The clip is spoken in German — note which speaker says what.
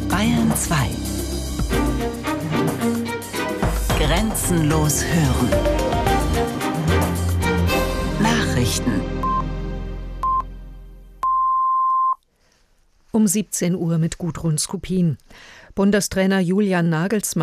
Speaker 1: Bayern 2. Grenzenlos hören. Nachrichten.
Speaker 2: Um 17 Uhr mit Gudrun Skupin. Bundestrainer Julian Nagelsmann